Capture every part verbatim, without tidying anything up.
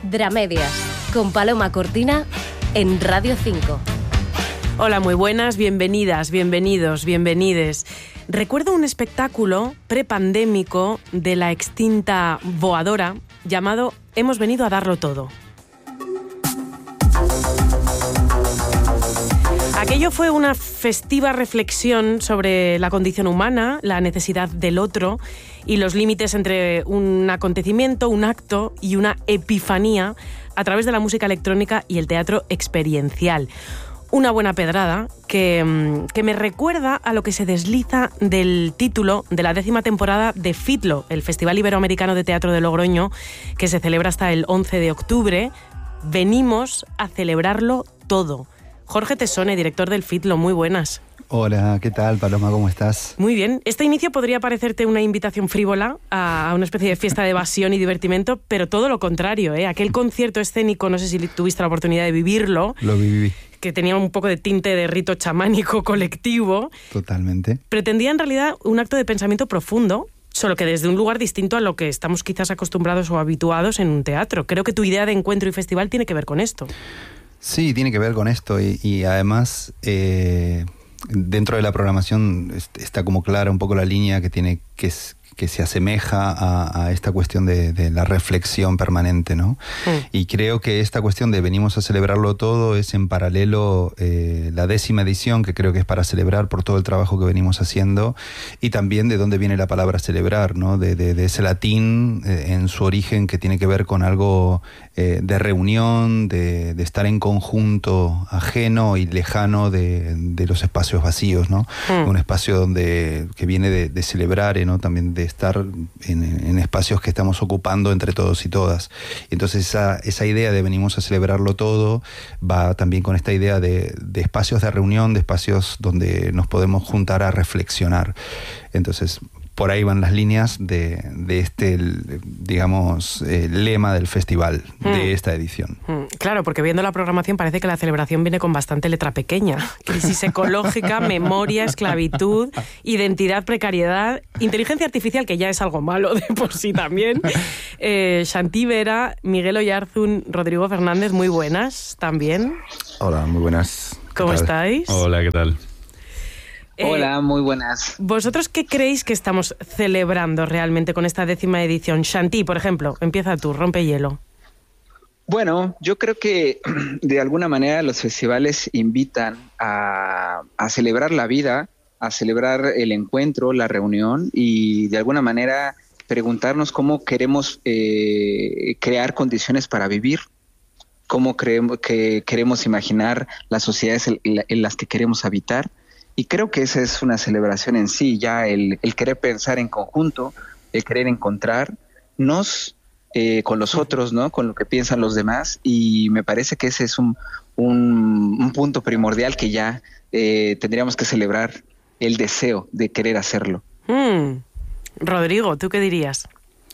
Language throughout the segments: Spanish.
Dramedias, con Paloma Cortina en Radio cinco. Hola, muy buenas, bienvenidas, bienvenidos, bienvenides. Recuerdo un espectáculo prepandémico de la extinta Voadora llamado Hemos venido a darlo todo. Aquello fue una festiva reflexión sobre la condición humana, la necesidad del otro y los límites entre un acontecimiento, un acto y una epifanía a través de la música electrónica y el teatro experiencial. Una buena pedrada que, que me recuerda a lo que se desliza del título de la décima temporada de FITLO, el Festival Iberoamericano de Teatro de Logroño, que se celebra hasta el once de octubre. Venimos a celebrarlo todo. Jorge Tesone, director del FITLO, muy buenas. Hola, ¿qué tal, Paloma? ¿Cómo estás? Muy bien. Este inicio podría parecerte una invitación frívola a una especie de fiesta de evasión y divertimento, pero todo lo contrario, ¿eh? Aquel concierto escénico, no sé si tuviste la oportunidad de vivirlo. Lo viví. Que tenía un poco de tinte de rito chamánico colectivo. Totalmente. Pretendía en realidad un acto de pensamiento profundo, solo que desde un lugar distinto a lo que estamos quizás acostumbrados o habituados en un teatro. Creo que tu idea de encuentro y festival tiene que ver con esto. Sí, tiene que ver con esto y, y además eh, dentro de la programación está como clara un poco la línea que tiene que es, que se asemeja a, a esta cuestión de, de la reflexión permanente, ¿no? Mm. Y creo que esta cuestión de venimos a celebrarlo todo es en paralelo eh, la décima edición, que creo que es para celebrar por todo el trabajo que venimos haciendo, y también de dónde viene la palabra celebrar, ¿no? De, de, de ese latín eh, en su origen que tiene que ver con algo eh, de reunión, de, de estar en conjunto, ajeno y lejano de, de los espacios vacíos, ¿no? Mm. Un espacio donde que viene de, de celebrar, ¿no? También de estar en, en espacios que estamos ocupando entre todos y todas. Entonces esa, esa idea de venimos a celebrarlo todo va también con esta idea de, de espacios de reunión, de espacios donde nos podemos juntar a reflexionar. Entonces por ahí van las líneas de, de este, digamos, eh, lema del festival, mm. de esta edición. Mm. Claro, porque viendo la programación parece que la celebración viene con bastante letra pequeña. Crisis ecológica, memoria, esclavitud, identidad, precariedad, inteligencia artificial, que ya es algo malo de por sí también. Eh, Xantí Vera, Miguel Oyarzún, Rodrigo Fernández, muy buenas también. Hola, muy buenas. ¿Cómo estáis? Hola, ¿qué tal? Hola, muy buenas. ¿Vosotros qué creéis que estamos celebrando realmente con esta décima edición? Xantí, por ejemplo, empieza tú, rompe hielo. Bueno, yo creo que de alguna manera los festivales invitan a, a celebrar la vida, a celebrar el encuentro, la reunión y de alguna manera preguntarnos cómo queremos eh, crear condiciones para vivir, cómo creemos que queremos imaginar las sociedades en, en las que queremos habitar. Y creo que esa es una celebración en sí, ya el, el querer pensar en conjunto, el querer encontrarnos eh, con los otros, ¿no? Con lo que piensan los demás. Y me parece que ese es un, un, un punto primordial que ya eh, tendríamos que celebrar, el deseo de querer hacerlo. Mm. Rodrigo, ¿tú qué dirías?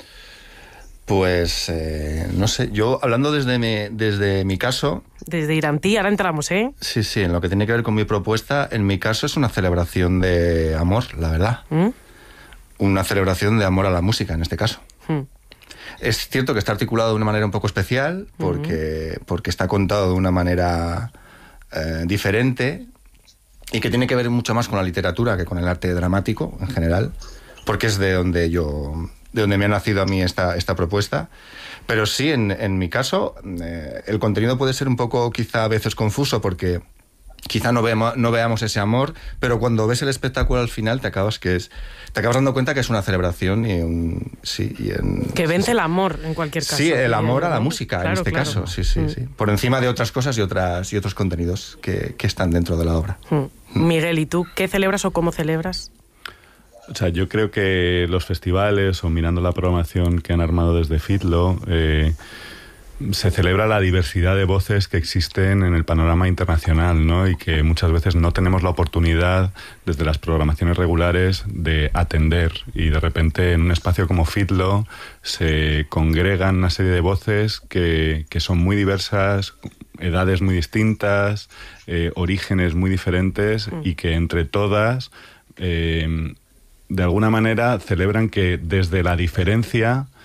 Pues, eh, no sé, yo hablando desde mi, desde mi caso... Desde Irantí, ahora entramos, ¿eh? Sí, sí, en lo que tiene que ver con mi propuesta, en mi caso es una celebración de amor, la verdad. ¿Mm? Una celebración de amor a la música, en este caso. ¿Mm? Es cierto que está articulado de una manera un poco especial, porque, ¿Mm? porque está contado de una manera eh, diferente y que tiene que ver mucho más con la literatura que con el arte dramático en general, porque es de donde yo... de donde me ha nacido a mí esta, esta propuesta. Pero sí, en, en mi caso, eh, el contenido puede ser un poco quizá a veces confuso porque quizá no veamos, no veamos ese amor, pero cuando ves el espectáculo al final te acabas que es te acabas dando cuenta que es una celebración y un sí y en, que vence sí, el amor en cualquier caso. Sí, el amor ¿no? a la música, claro, en este claro. caso, sí, sí, mm. sí. Por encima de otras cosas y otras y otros contenidos que, que están dentro de la obra. Mm. Miguel, ¿y tú qué celebras o cómo celebras? O sea, yo creo que los festivales, o mirando la programación que han armado desde FITLO, eh, se celebra la diversidad de voces que existen en el panorama internacional, ¿no? Y que muchas veces no tenemos la oportunidad, desde las programaciones regulares, de atender. Y de repente, en un espacio como FITLO, se congregan una serie de voces que, que son muy diversas, edades muy distintas, eh, orígenes muy diferentes, mm. y que entre todas... Eh, de alguna manera celebran que desde la diferencia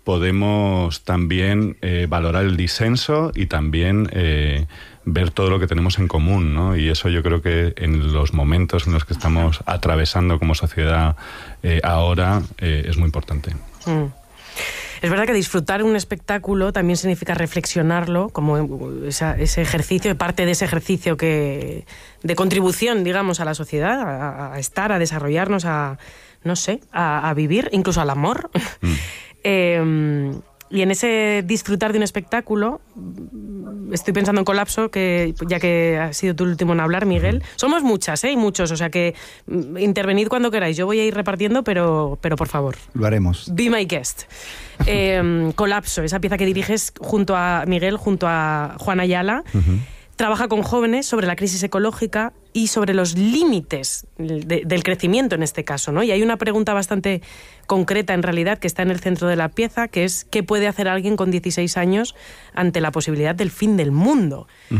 podemos también eh, valorar el disenso y también eh, ver todo lo que tenemos en común, ¿no? Y eso yo creo que en los momentos en los que estamos atravesando como sociedad eh, ahora eh, es muy importante. Mm. Es verdad que disfrutar un espectáculo también significa reflexionarlo, como esa, ese ejercicio, parte de ese ejercicio que de contribución, digamos, a la sociedad, a, a estar, a desarrollarnos, a, no sé, a, a vivir, incluso al amor. Mm. eh, y en ese disfrutar de un espectáculo, estoy pensando en Colapso, que ya que has sido tú el último en hablar, Miguel. Somos muchas, ¿eh? Y muchos, o sea que intervenid cuando queráis. Yo voy a ir repartiendo, pero, pero por favor. Lo haremos. Be my guest. Eh, Colapso, esa pieza que diriges junto a Miguel, junto a Juan Ayala, uh-huh. trabaja con jóvenes sobre la crisis ecológica y sobre los límites de, del crecimiento en este caso, ¿no? Y hay una pregunta bastante concreta en realidad que está en el centro de la pieza, que es ¿qué puede hacer alguien con dieciséis años ante la posibilidad del fin del mundo? Uh-huh.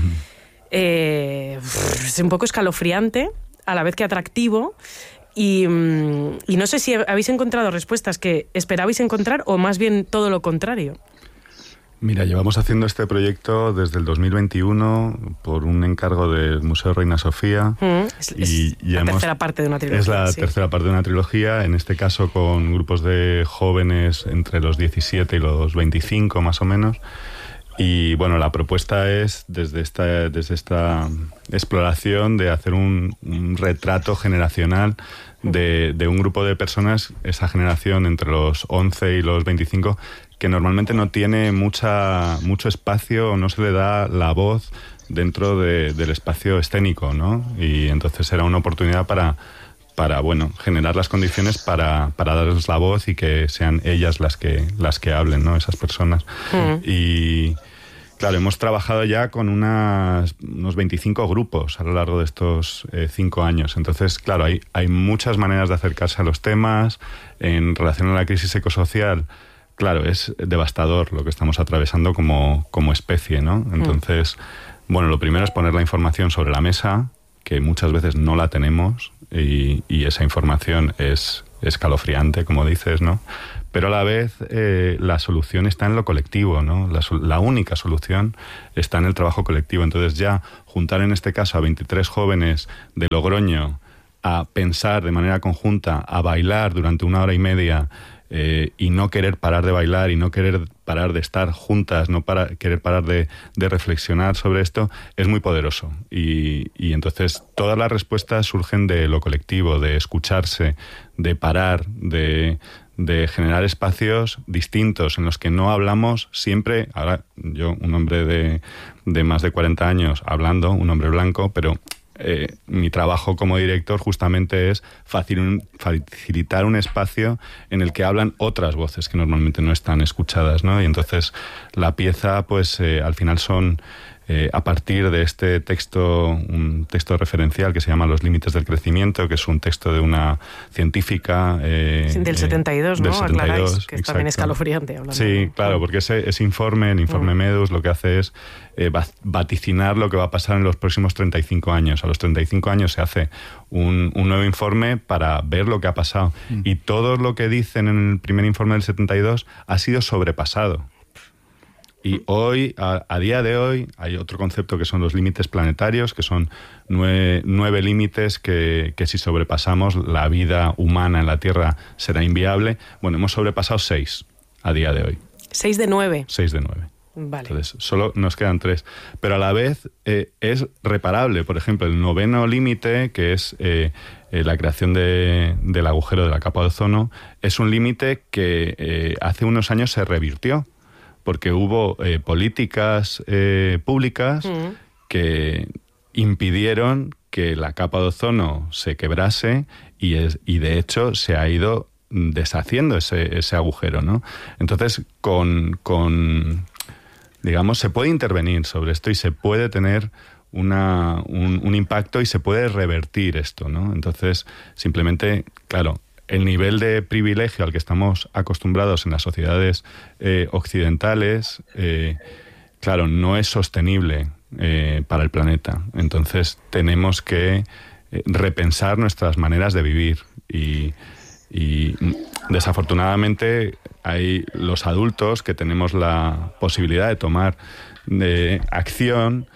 Eh, es un poco escalofriante, a la vez que atractivo. Y, y no sé si habéis encontrado respuestas que esperabais encontrar o más bien todo lo contrario. Mira, llevamos haciendo este proyecto desde el dos mil veintiuno por un encargo del Museo Reina Sofía. Mm, es y es la hemos, tercera parte de una trilogía. Es la sí. tercera parte de una trilogía, en este caso con grupos de jóvenes entre los diecisiete y los veinticinco más o menos. Y bueno, la propuesta es desde esta, desde esta exploración de hacer un, un retrato generacional de, de un grupo de personas, esa generación entre los once y los veinticinco, que normalmente no tiene mucha, mucho espacio o no se le da la voz dentro de, del espacio escénico, ¿no? Y entonces era una oportunidad para, para bueno, generar las condiciones para, para darles la voz y que sean ellas las que, las que hablen, ¿no? Esas personas. Mm. Y claro, hemos trabajado ya con unas, unos veinticinco grupos a lo largo de estos eh, cinco años. Entonces, claro, hay, hay muchas maneras de acercarse a los temas. En relación a la crisis ecosocial, claro, es devastador lo que estamos atravesando como, como especie, ¿no? Entonces, mm. bueno, lo primero es poner la información sobre la mesa, que muchas veces no la tenemos, y, y esa información es escalofriante, como dices, ¿no? Pero a la vez eh, la solución está en lo colectivo, ¿no? La, la única solución está en el trabajo colectivo. Entonces ya juntar en este caso a veintitrés jóvenes de Logroño a pensar de manera conjunta, a bailar durante una hora y media eh, y no querer parar de bailar y no querer parar de estar juntas, no para, querer parar de, de reflexionar sobre esto, es muy poderoso. Y, y entonces todas las respuestas surgen de lo colectivo, de escucharse, de parar, de... de generar espacios distintos en los que no hablamos siempre, ahora yo, un hombre de, de más de cuarenta años hablando, un hombre blanco, pero eh, mi trabajo como director justamente es facil, facilitar un espacio en el que hablan otras voces que normalmente no están escuchadas, ¿no? Y entonces la pieza, pues eh, al final son... Eh, a partir de este texto, un texto referencial que se llama Los límites del crecimiento, que es un texto de una científica... Eh, del setenta y dos, eh, ¿no? Del setenta y dos, aclaráis, que es exacto. También escalofriante. Hablando. Sí, claro, porque ese, ese informe, el informe mm. MEDUS, lo que hace es eh, vaticinar lo que va a pasar en los próximos treinta y cinco años. A los treinta y cinco años se hace un, un nuevo informe para ver lo que ha pasado. Mm. Y todo lo que dicen en el primer informe del setenta y dos ha sido sobrepasado. Y hoy, a, a día de hoy, hay otro concepto que son los límites planetarios, que son nueve, nueve límites que, que si sobrepasamos la vida humana en la Tierra será inviable. Bueno, hemos sobrepasado seis a día de hoy. ¿Seis de nueve? Seis de nueve. Vale. Entonces, solo nos quedan tres. Pero a la vez eh, es reparable. Por ejemplo, el noveno límite, que es eh, eh, la creación de, del agujero de la capa de ozono, es un límite que eh, hace unos años se revirtió, porque hubo eh, políticas eh, públicas mm. que impidieron que la capa de ozono se quebrase y, es, y de hecho se ha ido deshaciendo ese, ese agujero, ¿no? Entonces, con, con, digamos, se puede intervenir sobre esto y se puede tener una, un, un impacto y se puede revertir esto, ¿no? Entonces, simplemente, claro, el nivel de privilegio al que estamos acostumbrados en las sociedades eh, occidentales, eh, claro, no es sostenible eh, para el planeta. Entonces tenemos que eh, repensar nuestras maneras de vivir y, y desafortunadamente hay los adultos que tenemos la posibilidad de tomar de acción.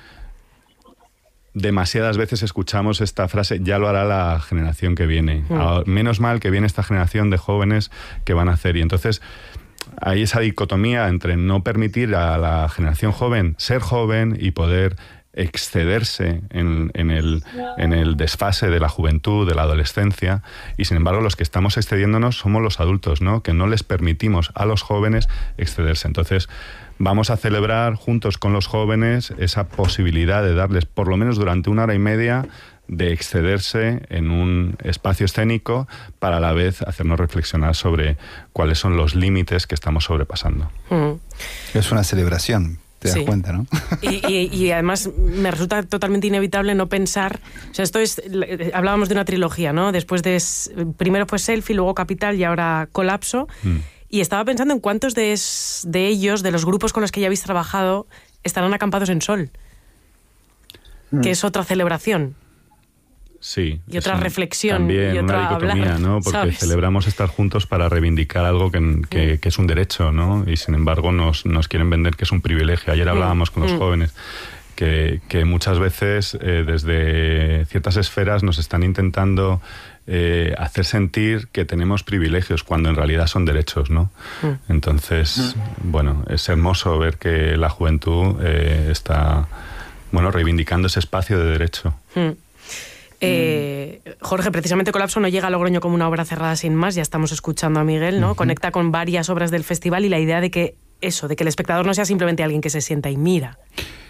Demasiadas veces escuchamos esta frase: ya lo hará la generación que viene. Mm. Menos mal que viene esta generación de jóvenes que van a hacer. Y entonces hay esa dicotomía entre no permitir a la generación joven ser joven y poder excederse en, en, el, en el desfase de la juventud, de la adolescencia, y sin embargo los que estamos excediéndonos somos los adultos, ¿no? Que no les permitimos a los jóvenes excederse. Entonces vamos a celebrar juntos con los jóvenes esa posibilidad de darles, por lo menos durante una hora y media, de excederse en un espacio escénico para a la vez hacernos reflexionar sobre cuáles son los límites que estamos sobrepasando. Mm. Es una celebración. Te das sí. cuenta, ¿no? Y, y, y además me resulta totalmente inevitable no pensar... O sea, esto es... Hablábamos de una trilogía, ¿no? Después de... Primero fue Selfie, luego Capital y ahora Colapso. Mm. Y estaba pensando en cuántos de, es, de ellos, de los grupos con los que ya habéis trabajado, estarán acampados en Sol. Mm. Que es otra celebración. Sí. Y otra un, reflexión. También y otra una dicotomía, hablar, ¿no? Porque ¿sabes? celebramos estar juntos para reivindicar algo que, que, mm. que es un derecho, ¿no? Y sin embargo nos, nos quieren vender que es un privilegio. Ayer hablábamos mm. con los mm. jóvenes que, que muchas veces eh, desde ciertas esferas nos están intentando eh, hacer sentir que tenemos privilegios cuando en realidad son derechos, ¿no? Mm. Entonces, mm. bueno, es hermoso ver que la juventud eh, está, bueno, reivindicando ese espacio de derecho. Mm. Eh, Jorge, precisamente Colapso no llega a Logroño como una obra cerrada sin más, ya estamos escuchando a Miguel, ¿no? Uh-huh. Conecta con varias obras del festival y la idea de que eso, de que el espectador no sea simplemente alguien que se sienta y mira.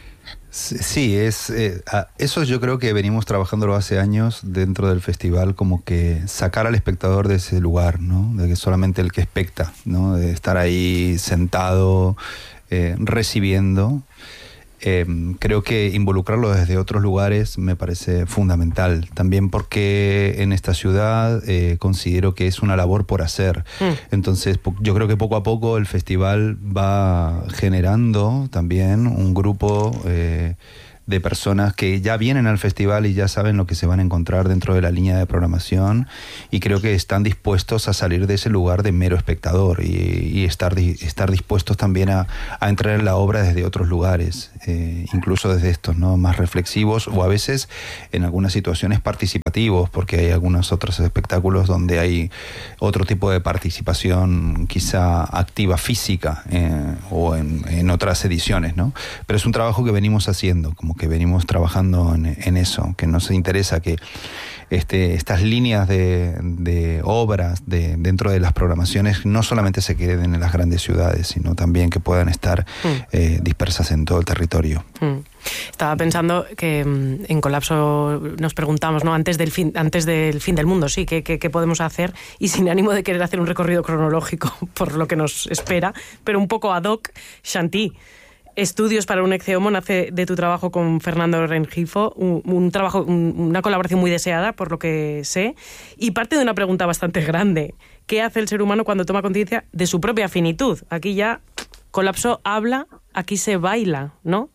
Sí, es eh, eso yo creo que venimos trabajándolo hace años dentro del festival, como que sacar al espectador de ese lugar, ¿no? De que solamente el que especta, ¿no? De estar ahí sentado, eh, recibiendo. Eh, creo que involucrarlo desde otros lugares me parece fundamental, también porque en esta ciudad eh, considero que es una labor por hacer. Mm. Entonces yo creo que poco a poco el festival va generando también un grupo eh, de personas que ya vienen al festival y ya saben lo que se van a encontrar dentro de la línea de programación, y creo que están dispuestos a salir de ese lugar de mero espectador y, y estar, estar dispuestos también a, a entrar en la obra desde otros lugares, eh, incluso desde estos, ¿no? Más reflexivos, o a veces en algunas situaciones participativos, porque hay algunos otros espectáculos donde hay otro tipo de participación quizá activa física eh, o en, en otras ediciones, ¿no? Pero es un trabajo que venimos haciendo, como que venimos trabajando en, en eso, que nos interesa que este, estas líneas de, de obras de, dentro de las programaciones no solamente se queden en las grandes ciudades, sino también que puedan estar mm. eh, dispersas en todo el territorio. Mm. Estaba pensando que en Colapso nos preguntamos, ¿no? Antes del fin, antes del fin del mundo, sí, ¿qué, qué, qué podemos hacer? Y sin ánimo de querer hacer un recorrido cronológico por lo que nos espera, pero un poco ad hoc, Shanti. Estudios para un Ecce Homo nace de tu trabajo con Fernando Rengifo, un, un trabajo, un, una colaboración muy deseada, por lo que sé, y parte de una pregunta bastante grande. ¿Qué hace el ser humano cuando toma conciencia de su propia finitud? Aquí ya Colapso habla, aquí se baila, ¿no?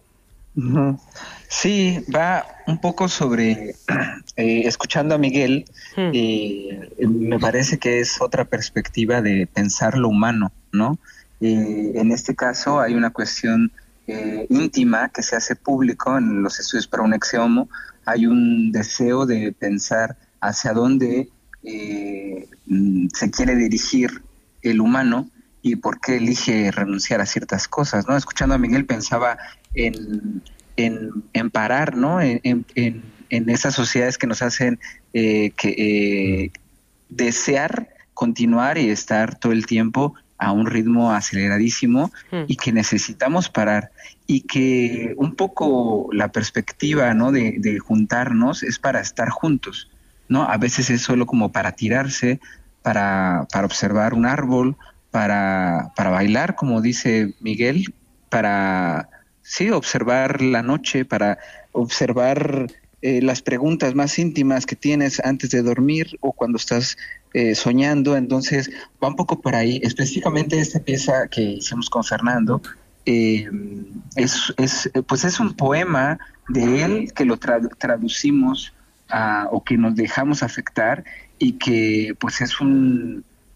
Sí, va un poco sobre, eh, escuchando a Miguel, hmm. eh, me parece que es otra perspectiva de pensar lo humano, ¿no? Eh, en este caso hay una cuestión eh, íntima que se hace público en los estudios para un Ecce Homo. Hay un deseo de pensar hacia dónde eh, se quiere dirigir el humano y por qué elige renunciar a ciertas cosas, ¿no? Escuchando a Miguel pensaba en, en, en parar, ¿no? En, en, en esas sociedades que nos hacen eh, que, eh, desear continuar y estar todo el tiempo a un ritmo aceleradísimo mm. y que necesitamos parar, y que un poco la perspectiva, ¿no? de, de juntarnos es para estar juntos, ¿no? A veces es solo como para tirarse, para, para observar un árbol, para, para bailar, como dice Miguel, para sí, observar la noche, para observar eh, las preguntas más íntimas que tienes antes de dormir o cuando estás Eh, soñando. Entonces va un poco por ahí. Específicamente esta pieza que hicimos con Fernando eh, es, es, pues es un poema de él que lo tradu- traducimos a, o que nos dejamos afectar, y que pues es un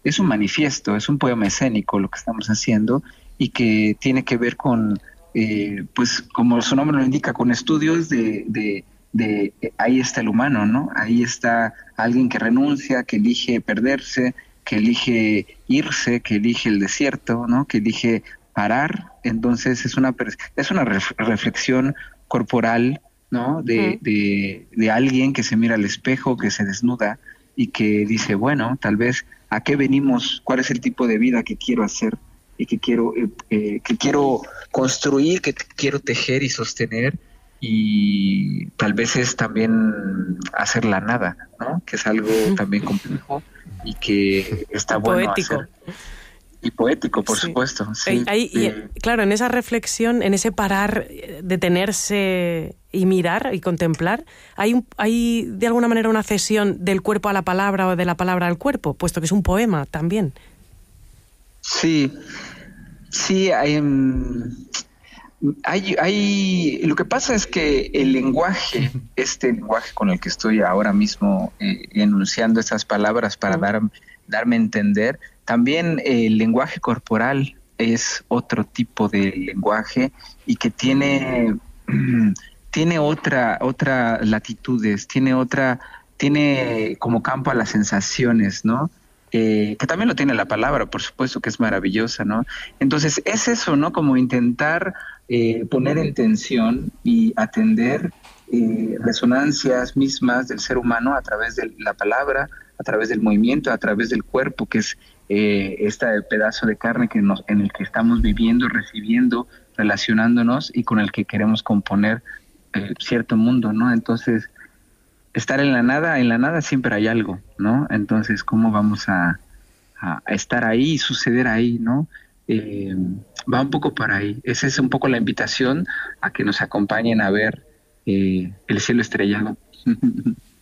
es un manifiesto, es un poema escénico lo que estamos haciendo y que tiene que ver con, eh, pues como su nombre lo indica, con estudios de, de, de, de ahí está el humano, ¿no? Ahí está alguien que renuncia, que elige perderse, que elige irse, que elige el desierto, ¿no? Que elige parar. Entonces es una es una reflexión corporal, ¿no? De, de, de alguien que se mira al espejo, que se desnuda y que dice, bueno, tal vez a qué venimos, cuál es el tipo de vida que quiero hacer y que quiero eh, eh, que quiero construir, que quiero tejer y sostener, y tal vez es también hacer la nada, ¿no? Que es algo también complejo y que está bueno poético. Hacer. Y poético, por sí. supuesto. Sí. Hay, y, eh, claro, en esa reflexión, en ese parar, detenerse y mirar y contemplar, ¿hay, un, hay de alguna manera una cesión del cuerpo a la palabra o de la palabra al cuerpo, puesto que es un poema también? Sí, sí, hay, hay, hay... Lo que pasa es que el lenguaje, este lenguaje con el que estoy ahora mismo eh, enunciando estas palabras para dar, darme a entender, también el lenguaje corporal es otro tipo de lenguaje y que tiene, tiene otra, otra latitudes, tiene otra, tiene como campo a las sensaciones, ¿no? Eh, que también lo tiene la palabra, por supuesto, que es maravillosa, ¿no? Entonces es eso, ¿no? Como intentar eh, poner en tensión y atender eh, resonancias mismas del ser humano a través de la palabra, a través del movimiento, a través del cuerpo, que es eh, este pedazo de carne que nos, en el que estamos viviendo, recibiendo, relacionándonos y con el que queremos componer eh, cierto mundo, ¿no? Entonces, estar en la nada, en la nada siempre hay algo, ¿no? Entonces, ¿cómo vamos a, a, a estar ahí y suceder ahí, ¿no? Eh, va un poco para ahí. Esa es un poco la invitación a que nos acompañen a ver eh, el cielo estrellado.